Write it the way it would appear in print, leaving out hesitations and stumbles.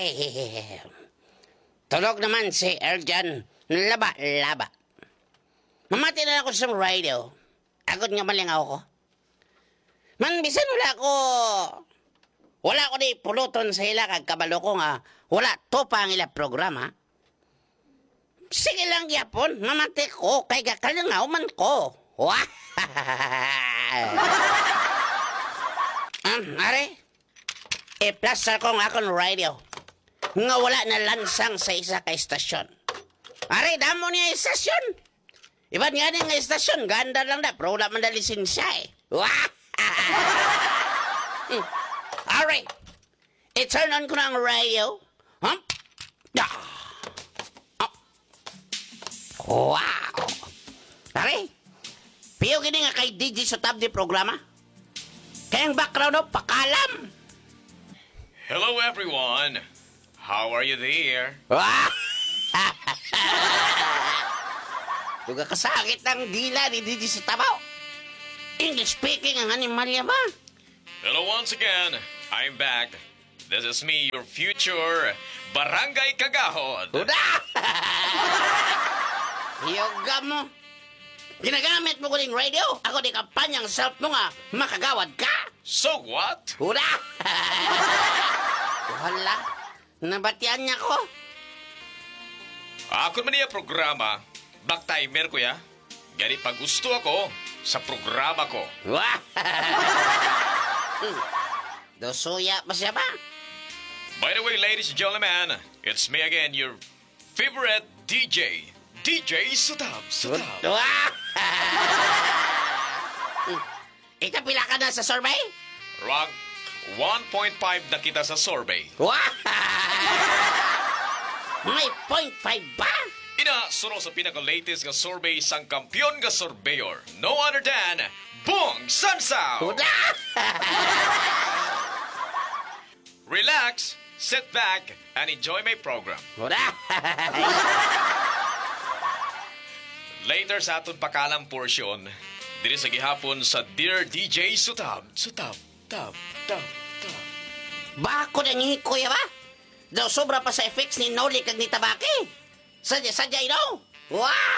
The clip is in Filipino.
Tulog naman si Erjan. Laba. Mamati na ako sa radio. Agad nga malingaw ko. Man, bisan wala ko di puluton sa ila kag kabalo ko nga wala to pa ang ila programa. Sige lang yapon, mamati ko kay gakalingaw man ko. Wah! Are, i-plaster ko nga akong radio. Nga wala na lansang sa isa ka estasyon. Are, damo niya estasyon. Iban nga nga estasyon, ganda lang na, pero wala man na lisensya eh. Wah! Are, i-turn on ko na ang radio. Wow! Are, piyo gini nga kay DJ sa tab di programa. Kayang background o, pakalam. Hello everyone. How are you there? Duga kasakit ng dila ni DJ sa tabaw. English speaking ang animalya ba? Hello once again. I'm back. This is me, your future Barangay Kagahod. Yoga mo. Ginagamit mo ko ng radio. Ako di kampanyang self mo nga makagawad ka. So what? Wala. Nabatian niya ko. Ako man niya programa. Back timer ko ya. Gani pag gusto ako sa programa ko. Dosuya pa siya ba? By the way, ladies and gentlemen, it's me again, your favorite DJ. DJ Sutab. Ikapila ka na sa survey? Rank 1.5 na kita sa survey. May 0.5 ba? Ina, suno sa pinaka-latest nga survey sang kampiyon nga surveyor. No other than Bong Sansaw! Relax, sit back, and enjoy my program. Later sa aton pakalang portion, diri sa gihapon sa Dear DJ Sutab. Bako na ngihi kuya ba? Daw sobra pa sa effects ni Noli kag ni Tabaki. Sadya, ino? Wow!